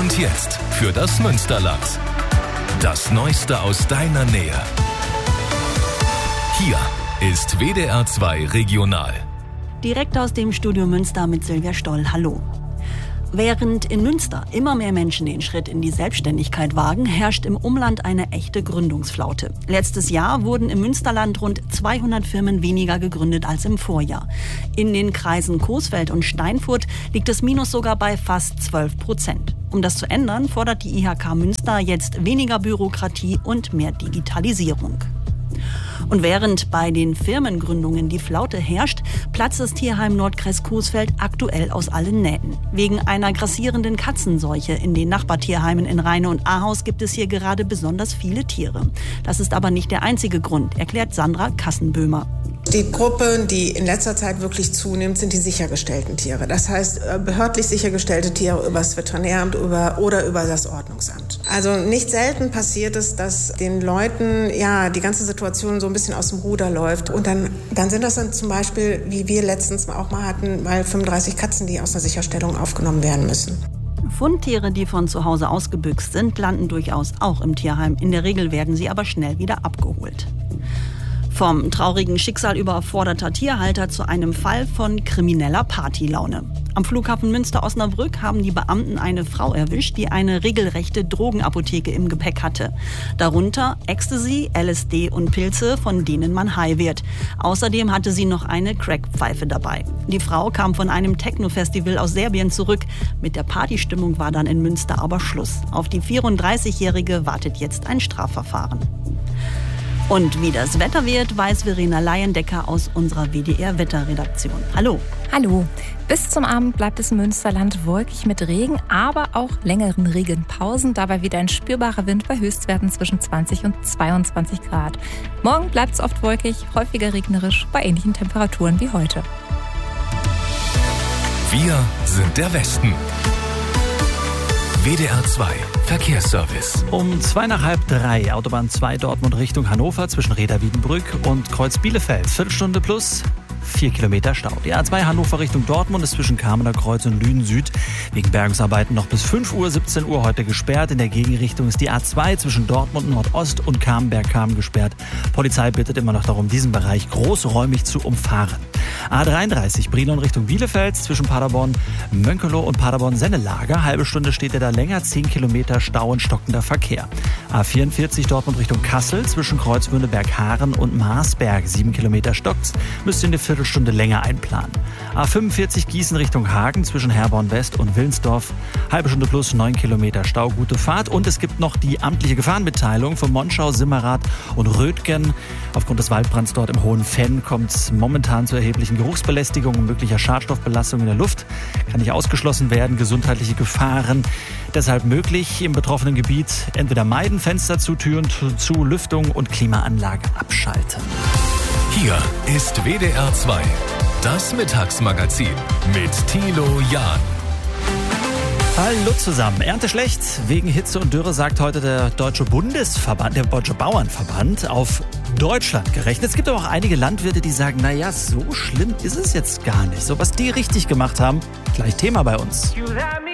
Und jetzt für das Münsterland. Das Neueste aus deiner Nähe. Hier ist WDR 2 Regional. Direkt aus dem Studio Münster mit Silvia Stoll. Hallo. Während in Münster immer mehr Menschen den Schritt in die Selbstständigkeit wagen, herrscht im Umland eine echte Gründungsflaute. Letztes Jahr wurden im Münsterland rund 200 Firmen weniger gegründet als im Vorjahr. In den Kreisen Coesfeld und Steinfurt liegt das Minus sogar bei fast 12%. Um das zu ändern, fordert die IHK Münster jetzt weniger Bürokratie und mehr Digitalisierung. Und während bei den Firmengründungen die Flaute herrscht, platzt das Tierheim Nordkreis Coesfeld aktuell aus allen Nähten. Wegen einer grassierenden Katzenseuche in den Nachbartierheimen in Rheine und Ahaus gibt es hier gerade besonders viele Tiere. Das ist aber nicht der einzige Grund, erklärt Sandra Kassenböhmer. Die Gruppe, die in letzter Zeit wirklich zunimmt, sind die sichergestellten Tiere. Das heißt, behördlich sichergestellte Tiere über das Veterinäramt oder über das Ordnungsamt. Also nicht selten passiert es, dass den Leuten die ganze Situation so ein bisschen aus dem Ruder läuft. Und dann sind das dann zum Beispiel, wie wir letztens auch mal hatten, mal 35 Katzen, die aus einer Sicherstellung aufgenommen werden müssen. Fundtiere, die von zu Hause ausgebüxt sind, landen durchaus auch im Tierheim. In der Regel werden sie aber schnell wieder abgeholt. Vom traurigen Schicksal überforderter Tierhalter zu einem Fall von krimineller Partylaune. Am Flughafen Münster-Osnabrück haben die Beamten eine Frau erwischt, die eine regelrechte Drogenapotheke im Gepäck hatte. Darunter Ecstasy, LSD und Pilze, von denen man high wird. Außerdem hatte sie noch eine Crackpfeife dabei. Die Frau kam von einem Techno-Festival aus Serbien zurück. Mit der Partystimmung war dann in Münster aber Schluss. Auf die 34-Jährige wartet jetzt ein Strafverfahren. Und wie das Wetter wird, weiß Verena Leyendecker aus unserer WDR-Wetterredaktion. Hallo. Hallo. Bis zum Abend bleibt es im Münsterland wolkig mit Regen, aber auch längeren Regenpausen. Dabei wieder ein spürbarer Wind bei Höchstwerten zwischen 20 und 22 Grad. Morgen bleibt es oft wolkig, häufiger regnerisch, bei ähnlichen Temperaturen wie heute. Wir sind der Westen. WDR 2 Verkehrsservice. Um 2:30 Autobahn 2 Dortmund Richtung Hannover zwischen Reda-Wiedenbrück und Kreuz Bielefeld. Viertelstunde plus 4 Kilometer Stau. Die A2 Hannover Richtung Dortmund ist zwischen Kamener Kreuz und Lünen Süd wegen Bergungsarbeiten noch bis 5 Uhr, 17 Uhr heute gesperrt. In der Gegenrichtung ist die A2 zwischen Dortmund Nordost und Kamenberg-Kamen gesperrt. Polizei bittet immer noch darum, diesen Bereich großräumig zu umfahren. A33 Brilon Richtung Bielefeld zwischen Paderborn Mönckeloh und Paderborn Sennelager. Halbe Stunde steht er da länger, 10 Kilometer Stau und stockender Verkehr. A44 Dortmund Richtung Kassel zwischen Kreuzmündeberg-Haaren und Marsberg. 7 Kilometer stockt's, müsst ihr eine Viertelstunde länger einplanen. A45 Gießen Richtung Hagen zwischen Herborn West und Willensdorf. Halbe Stunde plus 9 Kilometer Stau, gute Fahrt. Und es gibt noch die amtliche Gefahrenmitteilung von Monschau, Simmerath und Rötgen. Aufgrund des Waldbrands dort im Hohen Fenn kommt es momentan zu erheblichen Geruchsbelästigungen und möglicher Schadstoffbelastung in der Luft. Kann nicht ausgeschlossen werden, gesundheitliche Gefahren. Deshalb möglich im betroffenen Gebiet entweder meiden, Fenster zu, Türen zu, Lüftung und Klimaanlage abschalten. Hier ist WDR 2, das Mittagsmagazin mit Thilo Jahn. Hallo zusammen. Ernte schlecht wegen Hitze und Dürre, sagt heute der Deutsche Bundesverband, der Deutsche Bauernverband, auf Deutschland gerechnet. Es gibt aber auch einige Landwirte, die sagen, naja, so schlimm ist es jetzt gar nicht. So was die richtig gemacht haben, gleich Thema bei uns.